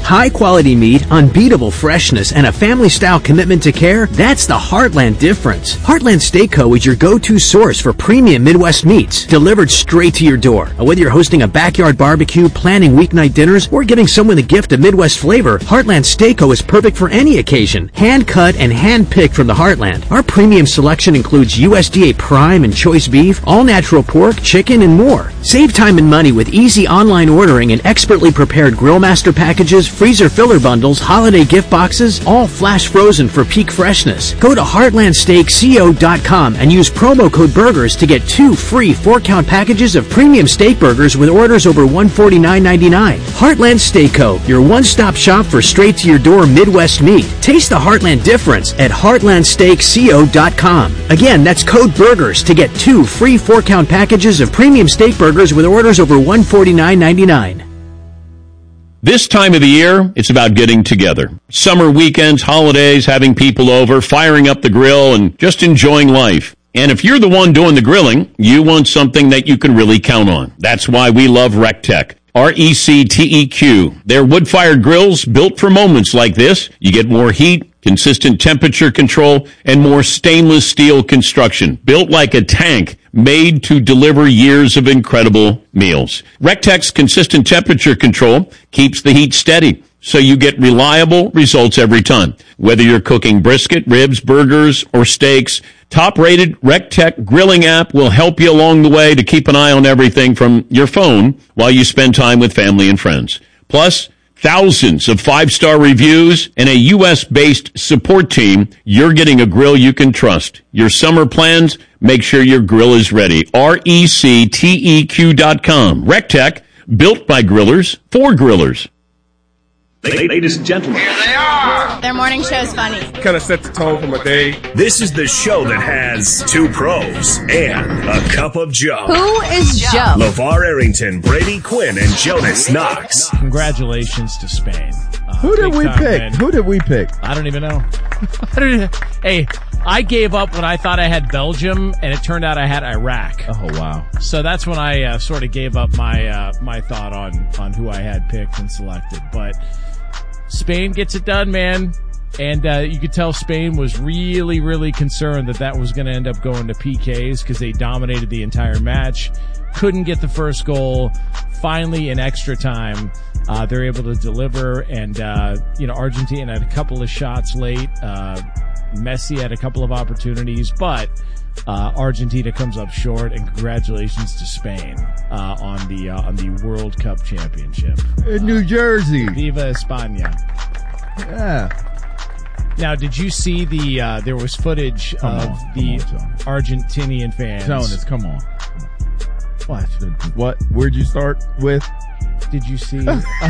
High-quality meat, unbeatable freshness, and a family-style commitment to care, that's the Heartland difference. Heartland Steak Co. is your go-to source for premium Midwest meats, delivered straight to your door. Whether you're hosting a backyard barbecue, planning weeknight dinners, or giving someone the gift of Midwest flavor, Heartland Steak Co. is perfect for any occasion. Hand-cut and hand-picked from the Heartland. Our premium selection includes USDA prime and choice beef, all-natural pork, chicken, and more. Save time and money with easy online ordering and expertly prepared Grill Master packages, freezer filler bundles, holiday gift boxes, all flash frozen for peak freshness. Go to heartlandsteakco.com and use promo code BURGERS to get 2 free 4-count packages of premium steak burgers with orders over $149.99. Heartland Steak Co., your one-stop shop for straight-to-your-door Midwest meat. Taste the Heartland difference at heartlandsteakco.com. Again, that's code BURGERS to get 2 free 4-count packages of premium steak burgers with orders over $149.99. This time of the year, it's about getting together. Summer weekends, holidays, having people over, firing up the grill, and just enjoying life. And if you're the one doing the grilling, you want something that you can really count on. That's why we love RecTech. RecTeq. They're wood-fired grills built for moments like this. You get more heat, consistent temperature control, and more stainless steel construction. Built like a tank, made to deliver years of incredible meals. RecTech's consistent temperature control keeps the heat steady, so you get reliable results every time. Whether you're cooking brisket, ribs, burgers, or steaks, top-rated RecTech grilling app will help you along the way to keep an eye on everything from your phone while you spend time with family and friends. Plus, thousands of 5-star reviews and a U.S.-based support team. You're getting a grill you can trust. Your summer plans, make sure your grill is ready. RecTeq.com. RecTech, built by grillers for grillers. Ladies and gentlemen, here they are. Their morning show is funny. Kind of set the tone for my day. This is the show that has 2 pros and a cup of Joe. Who is Joe? LeVar Arrington, Brady Quinn, and Jonas Knox. Congratulations to Spain. Who did we pick? Man. Who did we pick? I don't even know. Hey, I gave up when I thought I had Belgium, and it turned out I had Iraq. Oh, wow. So that's when I sort of gave up my thought on who I had picked and selected. But Spain gets it done, man. And you could tell Spain was really, really concerned that was going to end up going to PKs because they dominated the entire match. Couldn't get the first goal. Finally, in extra time, they're able to deliver. And, Argentina had a couple of shots late. Messi had a couple of opportunities, but Argentina comes up short. And congratulations to Spain on the World Cup championship in New Jersey. Viva España! Yeah. Now, did you see there was footage of the Argentinian fans? Jonas, come on. What? Where'd you start with? Did you see?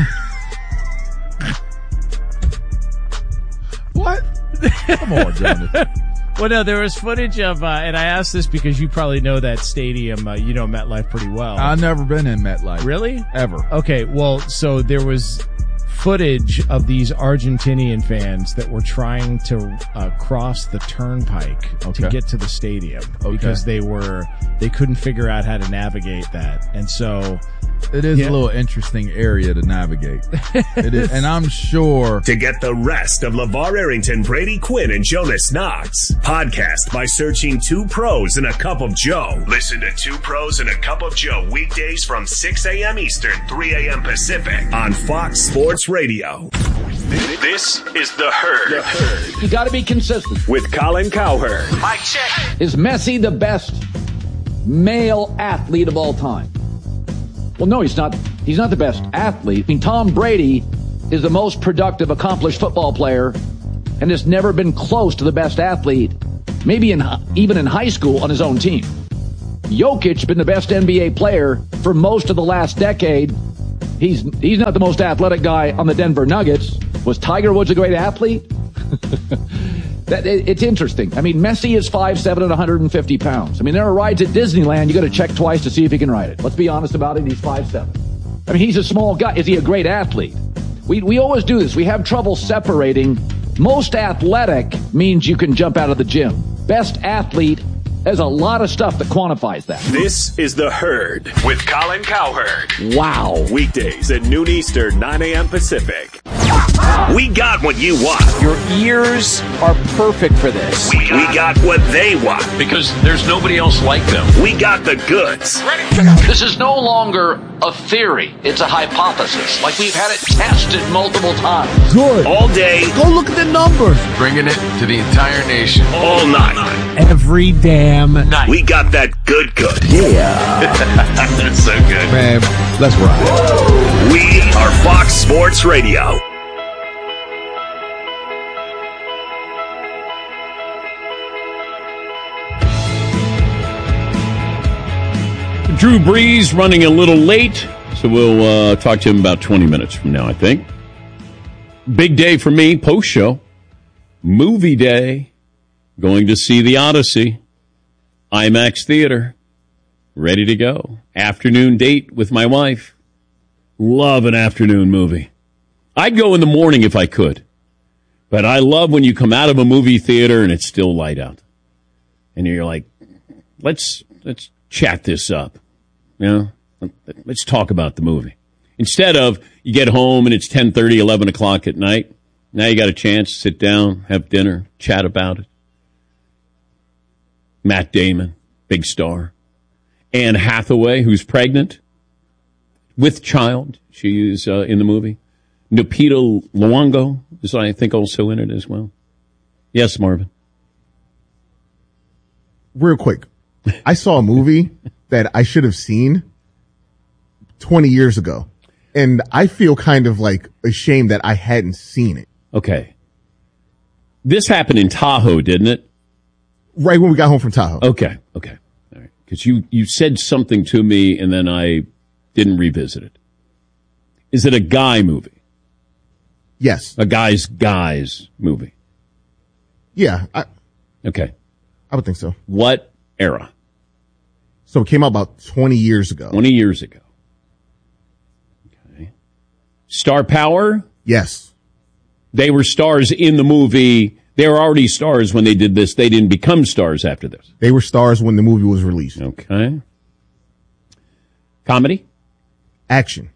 What? Come on, Jonas. Well, no, there was footage of, and I asked this because you probably know that stadium, you know MetLife pretty well. I've never been in MetLife. Really? Ever. Okay, well, so there was footage of these Argentinian fans that were trying to cross the turnpike to get to the stadium because they couldn't figure out how to navigate that. And so it is a little interesting area to navigate. It is, and I'm sure. To get the rest of LeVar Arrington, Brady Quinn, and Jonas Knox, podcast by searching 2 Pros and a Cup of Joe. Listen to 2 Pros and a Cup of Joe weekdays from 6 a.m. Eastern, 3 a.m. Pacific on Fox Sports Radio. This is The Herd. You got to be consistent. With Colin Cowherd. Mic check. Is Messi the best male athlete of all time? Well, no, he's not. He's not the best athlete. I mean, Tom Brady is the most productive, accomplished football player and has never been close to the best athlete, maybe even in high school on his own team. Jokic been the best NBA player for most of the last decade. He's not the most athletic guy on the Denver Nuggets. Was Tiger Woods a great athlete? It's interesting. I mean, Messi is 5'7" and 150 pounds. I mean, there are rides at Disneyland you got to check twice to see if he can ride it. Let's be honest about it. He's 5'7". I mean, he's a small guy. Is he a great athlete? We always do this. We have trouble separating. Most athletic means you can jump out of the gym. Best athlete, there's a lot of stuff that quantifies that. This is The Herd with Colin Cowherd. Wow. Weekdays at noon Eastern, 9 a.m. Pacific. We got what you want. Your ears are perfect for this. We got what they want. Because there's nobody else like them. We got the goods. This is no longer a theory. It's a hypothesis. Like we've had it tested multiple times. Good. All day. Go look at the numbers. Bringing it to the entire nation. All night. Every damn night. We got that good. Yeah. That's so good. Man, let's ride. We are Fox Sports Radio. Drew Brees running a little late, so we'll talk to him about 20 minutes from now, I think. Big day for me, post-show. Movie day. Going to see The Odyssey. IMAX Theater. Ready to go. Afternoon date with my wife. Love an afternoon movie. I'd go in the morning if I could. But I love when you come out of a movie theater and it's still light out. And you're like, let's chat this up. You know, let's talk about the movie. Instead of you get home and it's 10:30, 11 o'clock at night. Now you got a chance to sit down, have dinner, chat about it. Matt Damon, big star. Anne Hathaway, who's pregnant with child. She is in the movie. Lupita Nyong'o is, I think, also in it as well. Yes, Marvin. Real quick. I saw a movie that I should have seen 20 years ago. And I feel kind of like ashamed that I hadn't seen it. Okay. This happened in Tahoe, didn't it? Right when we got home from Tahoe. Okay. All right. Because you said something to me and then I didn't revisit it. Is it a guy movie? Yes. A guys movie? Yeah. Okay. I would think so. What era? So it came out about 20 years ago. 20 years ago. Okay. Star power? Yes. They were stars in the movie. They were already stars when they did this. They didn't become stars after this. They were stars when the movie was released. Okay. Comedy? Action.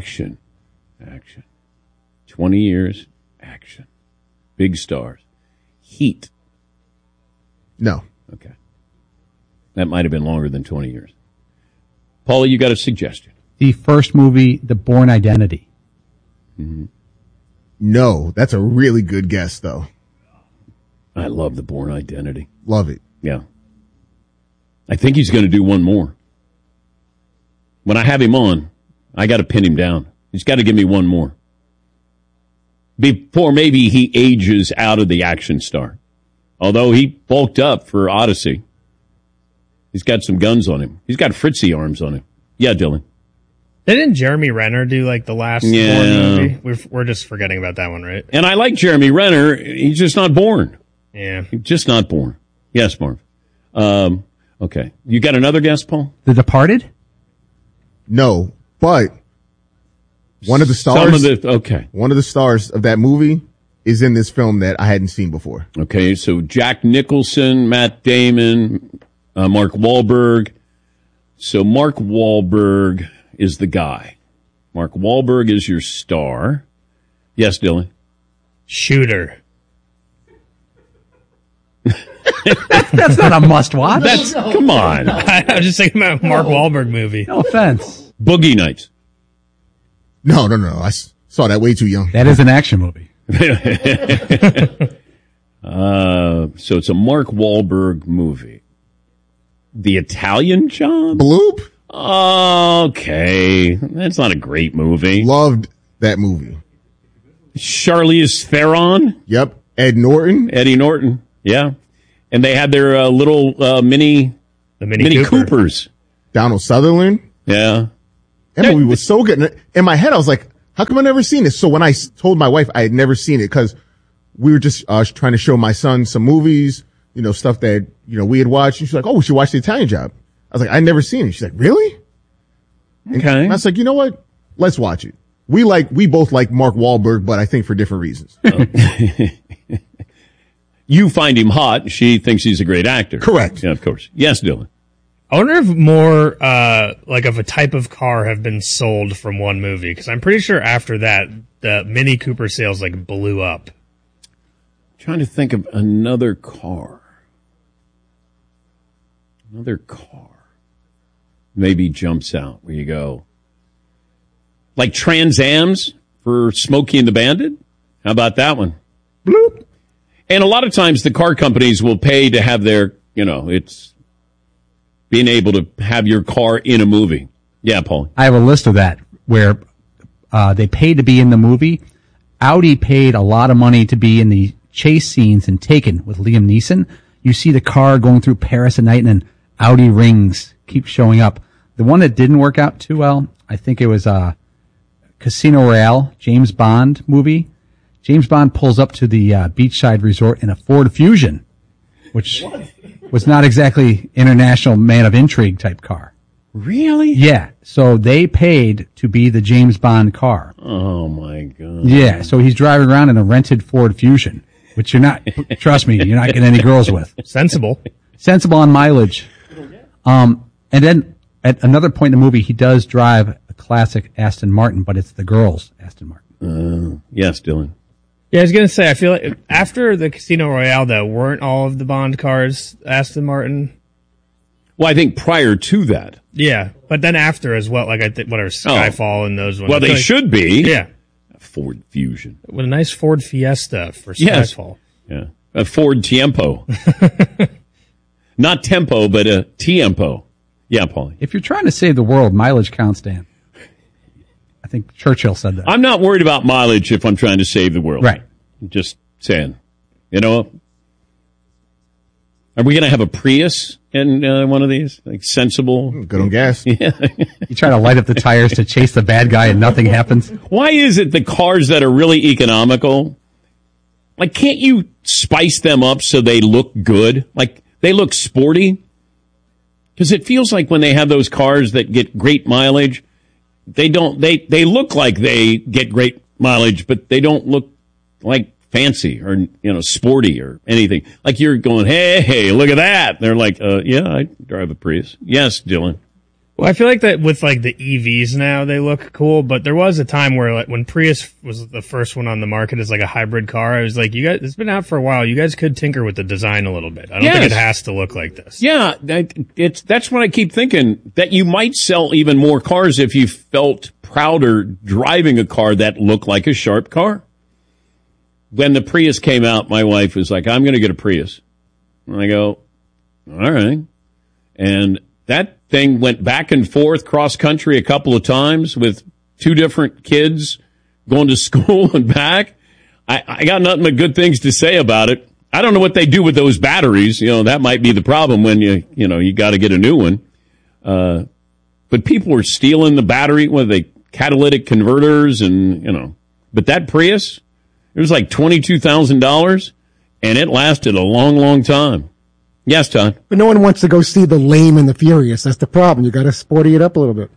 20 years. Action. Big stars. Heat. No. Okay. That might have been longer than 20 years. Paula, you got a suggestion? The first movie, The Bourne Identity. Mm-hmm. No, that's a really good guess, though. I love The Bourne Identity. Love it. Yeah. I think he's going to do one more. When I have him on, I got to pin him down. He's got to give me one more. Before maybe he ages out of the action star. Although he bulked up for Odyssey. He's got some guns on him. He's got Fritzy arms on him. Yeah, Dylan. Didn't Jeremy Renner do like the last Bourne movie? We're just forgetting about that one, right? And I like Jeremy Renner. He's just not Bourne. Yeah. He's just not Bourne. Yes, Marv. Okay. You got another guess, Paul? The Departed? No, but one of the stars. One of the stars of that movie is in this film that I hadn't seen before. Okay, so Jack Nicholson, Matt Damon, Mark Wahlberg. So Mark Wahlberg is the guy. Mark Wahlberg is your star. Yes, Dylan. Shooter. That's not a must-watch. Come on. I'm just thinking about Mark Wahlberg movie. No offense. Boogie Nights. No. I saw that way too young. That is an action movie. So it's a Mark Wahlberg movie. The Italian Job? Bloop? Okay. That's not a great movie. Loved that movie. Charlize Theron? Yep. Eddie Norton. Yeah. And they had their little Mini Coopers. Donald Sutherland. Yeah. That movie was so good. In my head, I was like, how come I've never seen this? So when I told my wife I had never seen it, because we were just trying to show my son some movies, stuff that, we had watched. And she's like, oh, we should watch The Italian Job. I was like, I'd never seen it. She's like, really? Okay. And I was like, you know what? Let's watch it. We both like Mark Wahlberg, but I think for different reasons. You find him hot. She thinks he's a great actor. Correct. Yeah, of course. Yes, Dylan. I wonder if more like of a type of car have been sold from one movie, because I'm pretty sure after that the Mini Cooper sales like blew up. Trying to think of another car. Maybe jumps out where you go. Like Trans Ams for Smokey and the Bandit? How about that one? Bloop. And a lot of times the car companies will pay to have their, it's being able to have your car in a movie. Yeah, Paul. I have a list of that where they paid to be in the movie. Audi paid a lot of money to be in the chase scenes in Taken with Liam Neeson. You see the car going through Paris at night, and then Audi rings keep showing up. The one that didn't work out too well, I think it was Casino Royale, James Bond movie. James Bond pulls up to the beachside resort in a Ford Fusion, which was not exactly international man of intrigue type car. Really? Yeah. So they paid to be the James Bond car. Oh, my God. Yeah. So he's driving around in a rented Ford Fusion, which you're not, trust me, you're not getting any girls with. Sensible on mileage. And then at another point in the movie, he does drive a classic Aston Martin, but it's the girls' Aston Martin. Yes, Dylan. Yeah, I was going to say, I feel like after the Casino Royale, though, weren't all of the Bond cars Aston Martin? Well, I think prior to that. Yeah, but then after as well, like I think whatever Skyfall and those ones. Well, they should be. Yeah. A Ford Fusion. With a nice Ford Fiesta for Skyfall. Yes. Yeah. A Ford Tiempo. Not Tempo, but a Tiempo. Yeah, Paulie. If you're trying to save the world, mileage counts, Dan. I think Churchill said that. I'm not worried about mileage if I'm trying to save the world. Right. Just saying. Are we going to have a Prius in one of these? Like sensible? Good on gas. Yeah. You try to light up the tires to chase the bad guy and nothing happens. Why is it the cars that are really economical, like, can't you spice them up so they look good? Like, they look sporty? Because it feels like when they have those cars that get great mileage, they look like they get great mileage, but they don't look like fancy or, sporty or anything. Like you're going, hey, look at that. They're like, yeah, I drive a Prius. Yes, Dylan. Well, I feel like that with like the EVs now, they look cool, but there was a time where like when Prius was the first one on the market as like a hybrid car, I was like, you guys, it's been out for a while. You guys could tinker with the design a little bit. I don't think it has to look like this. Yeah, that's what I keep thinking, that you might sell even more cars if you felt prouder driving a car that looked like a sharp car. When the Prius came out, my wife was like, I'm going to get a Prius. And I go, all right. And that thing went back and forth cross country a couple of times with two different kids going to school and back. I got nothing but good things to say about it. I don't know what they do with those batteries. That might be the problem when you got to get a new one. But people were stealing the battery with the catalytic converters and, but that Prius, it was like $22,000 and it lasted a long, long time. Yes, Todd. But no one wants to go see The Lame and the Furious. That's the problem. You got to sporty it up a little bit.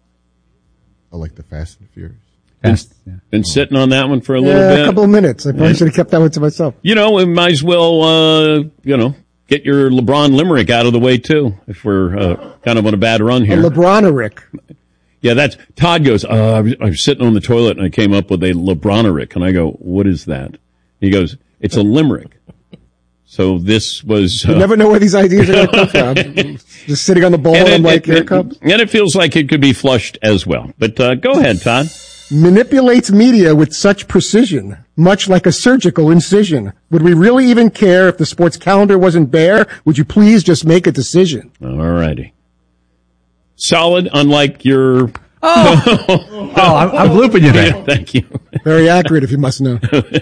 I like the Fast and Furious. Been sitting on that one for a little bit. A couple of minutes. I probably should have kept that one to myself. We might as well, get your LeBron limerick out of the way, too, if we're kind of on a bad run here. A LeBronerick. Yeah, Todd goes, I was sitting on the toilet and I came up with a LeBronerick. And I go, what is that? He goes, it's a limerick. So this was... you never know where these ideas are going to come from. Just sitting on the bowl and here it comes. And it feels like it could be flushed as well. But go ahead, Todd. Manipulates media with such precision, much like a surgical incision. Would we really even care if the sports calendar wasn't bare? Would you please just make a decision? All righty. Solid, unlike your... I'm blooping you there. Yeah, thank you. Very accurate, if you must know.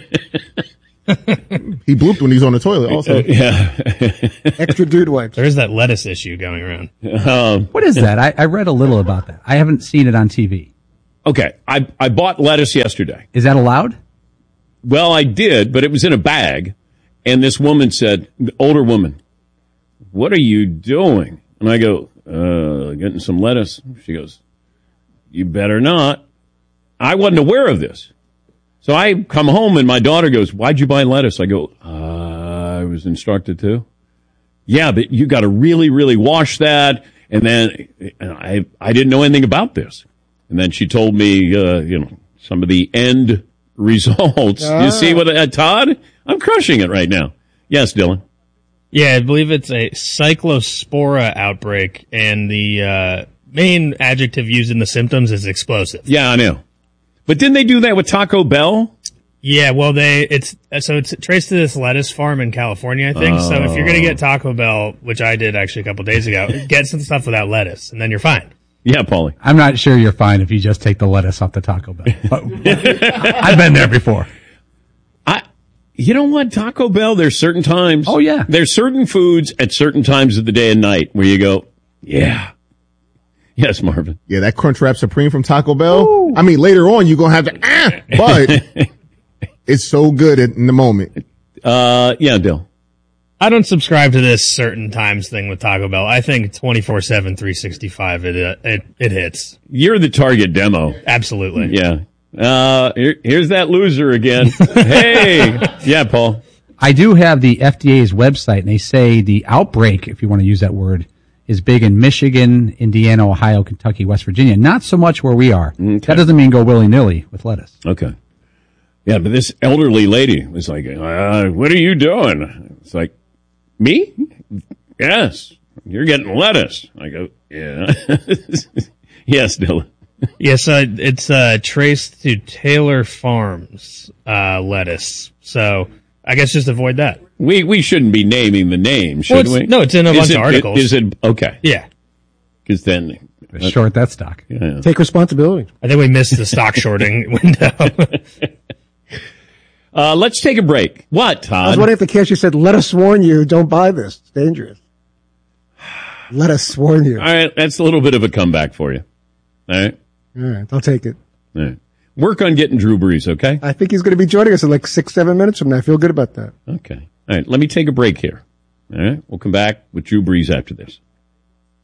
He blooped when he's on the toilet also. Yeah. Extra dude wipes. There is that lettuce issue going around. What is that? I read a little about that. I haven't seen it on TV. Okay. I bought lettuce yesterday. Is that allowed? Well, I did, but it was in a bag. And this woman said, older woman, what are you doing? And I go, getting some lettuce. She goes, you better not. I wasn't aware of this. So I come home and my daughter goes, why'd you buy lettuce? I go, I was instructed to. Yeah, but you got to really, really wash that. And then I didn't know anything about this. And then she told me, some of the end results. You see what, Todd? I'm crushing it right now. Yes, Dylan. Yeah, I believe it's a cyclospora outbreak, and the main adjective used in the symptoms is explosive. Yeah, I know. But didn't they do that with Taco Bell? Yeah, well, it's traced to this lettuce farm in California, I think. So if you're going to get Taco Bell, which I did actually a couple days ago, get some stuff without lettuce, and then you're fine. Yeah, Paulie. I'm not sure you're fine if you just take the lettuce off the Taco Bell. I've been there before. You know what? Taco Bell, there's certain times. Oh, yeah. There's certain foods at certain times of the day and night where you go, yeah. Yes, Marvin. Yeah, that Crunchwrap Supreme from Taco Bell. Ooh. I mean, later on, you're going to have to, but it's so good in the moment. Yeah, Dill. I don't subscribe to this certain times thing with Taco Bell. I think 24/7, 365, it hits. You're the target demo. Absolutely. Yeah. Here's that loser again. Hey. Yeah, Paul. I do have the FDA's website, and they say the outbreak, if you want to use that word, is big in Michigan, Indiana, Ohio, Kentucky, West Virginia. Not so much where we are. Okay. That doesn't mean go willy-nilly with lettuce. Okay. Yeah, but this elderly lady was like, what are you doing? It's like, me? Yes. You're getting lettuce. I go, yeah. Yes, Dylan. Yes, it's traced to Taylor Farms lettuce. So I guess just avoid that. We shouldn't be naming the name, should we? No, it's in a bunch of articles. Is it okay? Yeah. Because then short that stock. Yeah. Take responsibility. I think we missed the stock shorting window. Let's take a break. What, Todd? I was wondering if the cashier said, "Let us warn you, don't buy this. It's dangerous." Let us warn you. All right, that's a little bit of a comeback for you. All right. All right, I'll take it. All right. Work on getting Drew Brees, okay? I think he's going to be joining us in like 6-7 minutes from now. I feel good about that. Okay. All right, let me take a break here. All right, we'll come back with Drew Brees after this.